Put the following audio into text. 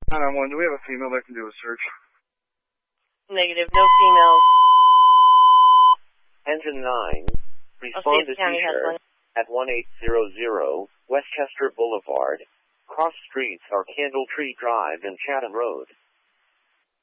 911, do we have a female that can do a search? Negative, no females. Engine 9, respond to T-shirt at 1800 Westchester Boulevard. Cross streets are Candle Tree Drive and Chatham Road.